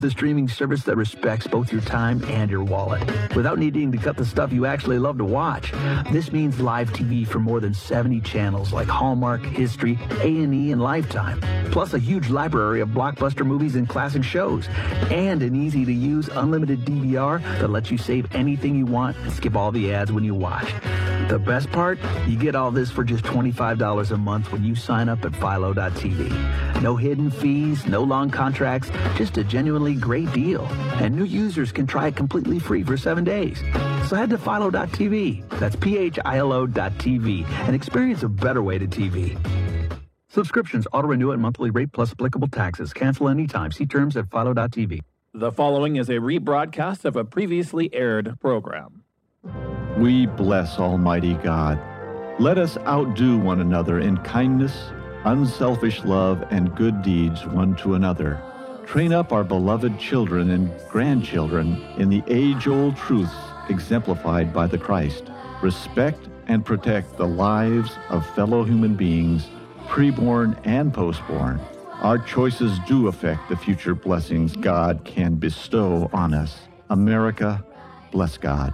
The streaming service that respects both your time and your wallet without needing to cut the stuff you actually love to watch. This means live TV for more than 70 channels like Hallmark, History, A&E, and Lifetime. Plus a huge library of blockbuster movies and classic shows. And an easy-to-use unlimited DVR that lets you save anything you want and skip all the ads when you watch. The best part? You get all this for just $25 a month when you sign up at Philo.tv. No hidden fees, no long contracts, just a genuinely great deal. And new users can try it completely free for 7 days. So head to Philo.tv. That's PHILO.tv and experience a better way to TV. Subscriptions auto-renew at monthly rate plus applicable taxes. Cancel anytime. See terms at Philo.tv. The following is a rebroadcast of a previously aired program. We bless Almighty God. Let us outdo one another in kindness, unselfish love, and good deeds one to another. Train up our beloved children and grandchildren in the age-old truths exemplified by the Christ. Respect and protect the lives of fellow human beings, preborn and postborn. Our choices do affect the future blessings God can bestow on us. America, bless God.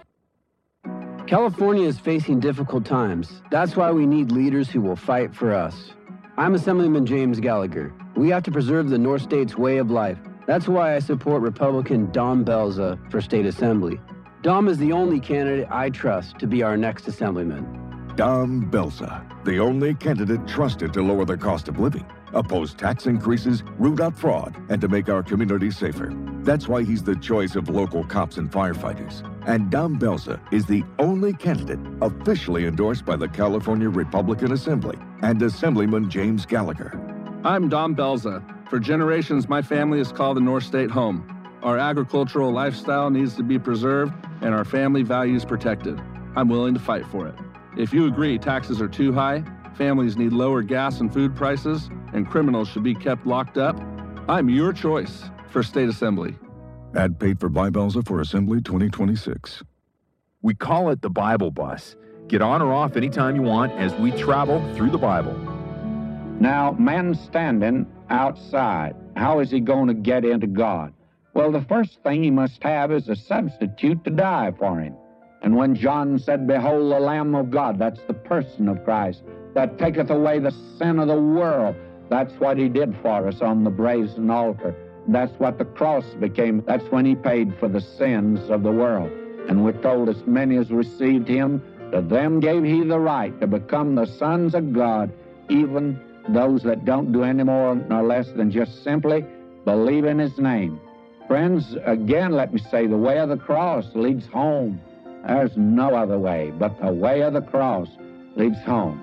California is facing difficult times. That's why we need leaders who will fight for us. I'm Assemblyman James Gallagher. We have to preserve the North State's way of life. That's why I support Republican Dom Belza for State Assembly. Dom is the only candidate I trust to be our next Assemblyman. Dom Belza, the only candidate trusted to lower the cost of living, oppose tax increases, root out fraud, and to make our community safer. That's why he's the choice of local cops and firefighters. And Dom Belza is the only candidate officially endorsed by the California Republican Assembly and Assemblyman James Gallagher. I'm Dom Belza. For generations, my family has called the North State home. Our agricultural lifestyle needs to be preserved and our family values protected. I'm willing to fight for it. If you agree taxes are too high, families need lower gas and food prices, and criminals should be kept locked up, I'm your choice for State Assembly. Ad paid for by Belza for Assembly 2026. We call it the Bible Bus. Get on or off anytime you want as we travel through the Bible. Now, man standing outside, how is he going to get into God? Well, the first thing he must have is a substitute to die for him. And when John said, "Behold the Lamb of God," that's the person of Christ, that taketh away the sin of the world. That's what he did for us on the brazen altar. That's what the cross became. That's when he paid for the sins of the world. And we're told as many as received him, to them gave he the right to become the sons of God, even those that don't do any more nor less than just simply believe in his name. Friends, again, let me say, the way of the cross leads home. There's no other way, but the way of the cross leads home.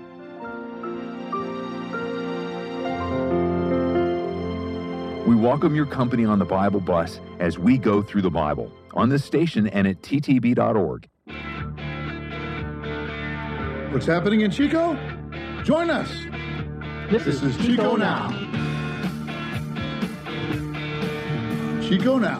We welcome your company on the Bible Bus as we go through the Bible on this station and at ttb.org. What's happening in Chico? Join us. This is Chico Now. Chico Now.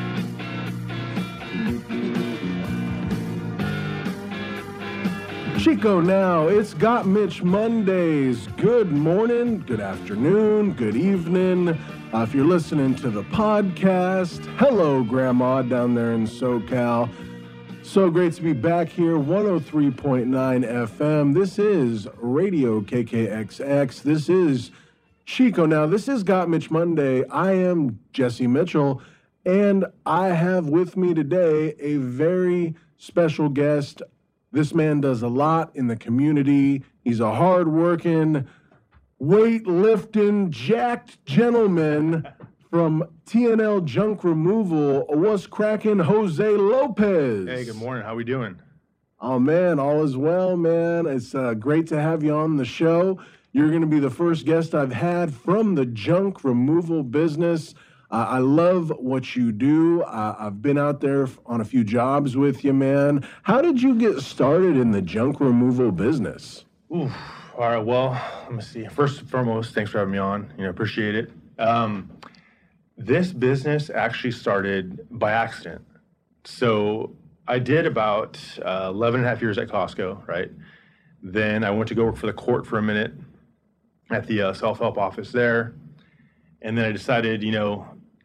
Chico Now, it's Got Mitch Mondays. Good morning, good afternoon, good evening. If you're listening to the podcast, hello, Grandma, down there in SoCal. So great to be back here, 103.9 FM. This is Radio KKXX. This is Chico Now. This is Got Mitch Monday. I am Jesse Mitchell, and I have with me today a very special guest. This man does a lot in the community. He's a hard-working, weightlifting, jacked gentleman from TNL Junk Removal. What's cracking, Jose Lopez? Hey, good morning. How we doing? Oh, man, all is well, man. It's great to have you on the show. You're going to be the first guest I've had from the junk removal business. I love what you do. I've been out there on a few jobs with you, man. How did you get started in the junk removal business? Oof. All right, well, let me see. First and foremost, thanks for having me on. Appreciate it. This business actually started by accident. So I did about 11 and a half years at Costco, right? Then I went to go work for the court for a minute at the self-help office there. And then I decided,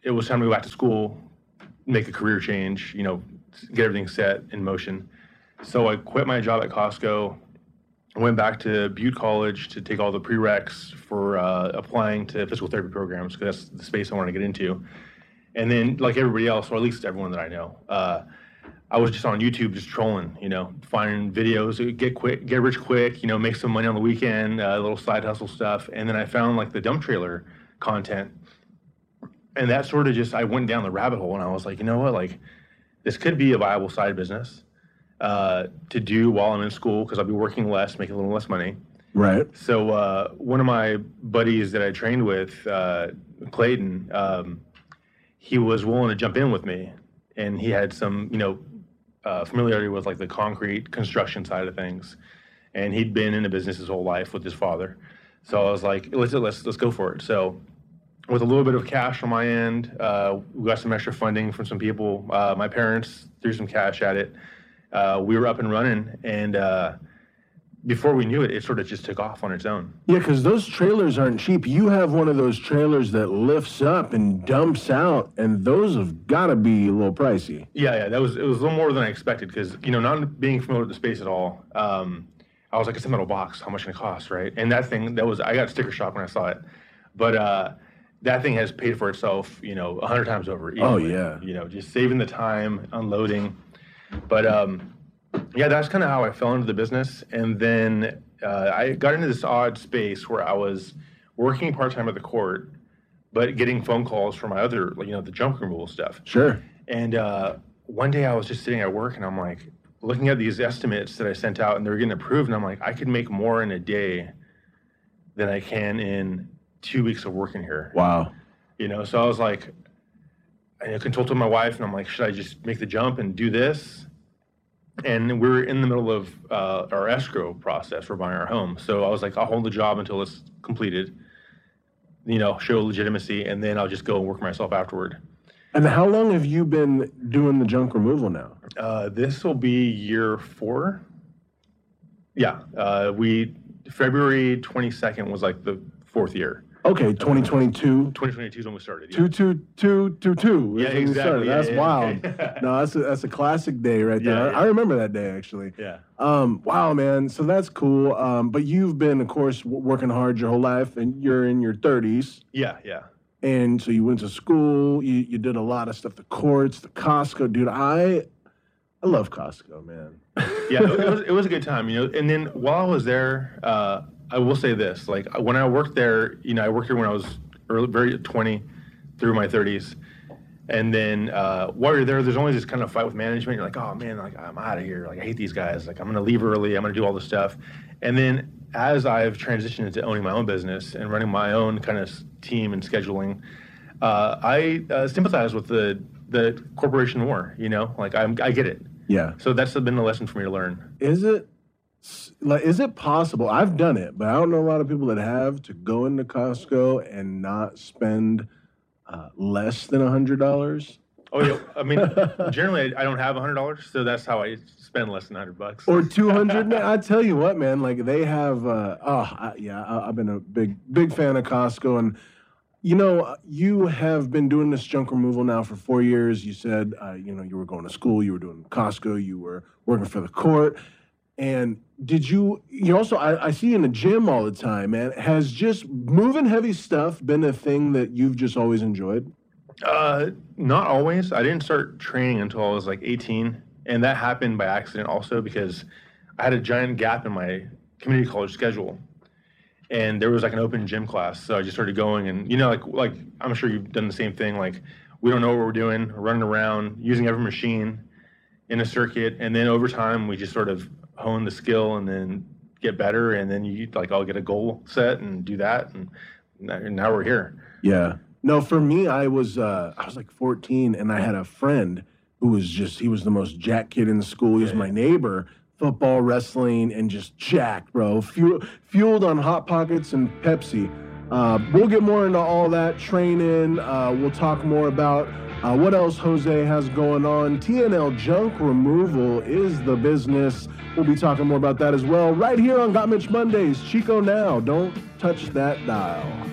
it was time to go back to school, make a career change, you know, get everything set in motion. So I quit my job at Costco. I went back to Butte College to take all the prereqs for applying to physical therapy programs, because that's the space I wanted to get into. And then, like everybody else, or at least everyone that I know, I was just on YouTube just trolling, you know, finding videos, get rich quick, you know, make some money on the weekend, little side hustle stuff. And then I found like the dump trailer content. And that sort of just, I went down the rabbit hole, and I was like, you know what, like, this could be a viable side business to do while I'm in school, because I'll be working less, making a little less money. Right. So one of my buddies that I trained with, Clayton, he was willing to jump in with me, and he had some, you know, familiarity with like the concrete construction side of things, and he'd been in the business his whole life with his father. So I was like, let's go for it. So with a little bit of cash on my end, we got some extra funding from some people. My parents threw some cash at it. We were up and running, and before we knew it, it sort of just took off on its own. Yeah, because those trailers aren't cheap. You have one of those trailers that lifts up and dumps out, and those have got to be a little pricey. Yeah, it was a little more than I expected, because, you know, not being familiar with the space at all, I was like, it's a metal box. How much can it cost, right? And that thing, I got sticker shock when I saw it. But that thing has paid for itself, you know, 100 times over. Easily. Oh, yeah. You know, just saving the time, unloading. But yeah, that's kind of how I fell into the business. And then I got into this odd space where I was working part-time at the court, but getting phone calls from my other, you know, the junk removal stuff. Sure. And one day I was just sitting at work, and I'm like, looking at these estimates that I sent out, and they were getting approved, and I'm like, I could make more in a day than I can in 2 weeks of working here. Wow. You know, so I was like, I consulted with my wife, and I'm like, should I just make the jump and do this? And we were in the middle of our escrow process for buying our home. So I was like, I'll hold the job until it's completed, you know, show legitimacy, and then I'll just go and work myself afterward. And how long have you been doing the junk removal now? This will be year 4. Yeah, February 22nd was like the 4th year. Okay, 2022. 2022 is when we started. Yeah. 22222. Yeah, exactly. That's wild. No, that's a classic day right there. Yeah. I remember that day, actually. Yeah. Wow, man. So that's cool. But you've been, of course, working hard your whole life, and you're in your 30s. Yeah. And so you went to school. You did a lot of stuff. The courts, the Costco, dude. I love Costco, man. Yeah, it was a good time, you know. And then while I was there, I will say this: like when I worked there, you know, I worked here when I was very 20 through my 30s, and then while you're there, there's always this kind of fight with management. You're like, oh man, like I'm out of here. Like I hate these guys. Like I'm gonna leave early. I'm gonna do all this stuff. And then as I've transitioned into owning my own business and running my own kind of team and scheduling, I sympathize with the corporation war. You know, like I get it. Yeah. So that's been a lesson for me to learn. Is it possible? I've done it, but I don't know a lot of people that have, to go into Costco and not spend less than $100. Oh yeah. I mean, generally I don't have $100, so that's how I spend less than $100. Or $200. Man, I tell you what, man. Like they have. I've been a big fan of Costco, and you know, you have been doing this junk removal now for 4 years. You said, you know, you were going to school, you were doing Costco, you were working for the court. And you also, I see you in the gym all the time, man. Has just moving heavy stuff been a thing that you've just always enjoyed? Not always. I didn't start training until I was like 18. And that happened by accident also, because I had a giant gap in my community college schedule. And there was like an open gym class, so I just started going, and you know, like I'm sure you've done the same thing. Like we don't know what we're doing, we're running around using every machine in a circuit, and then over time we just sort of hone the skill and then get better, and then I'll get a goal set and do that, and now we're here. Yeah. No, for me, I was like 14, and I had a friend who was he was the most jack kid in school. He was my neighbor. Football, wrestling, and just jacked, bro. Fueled on Hot Pockets and Pepsi. We'll get more into all that training. We'll talk more about what else Jose has going on. TNL Junk Removal is the business. We'll be talking more about that as well right here on Got Mitch Mondays. Chico Now. Don't touch that dial.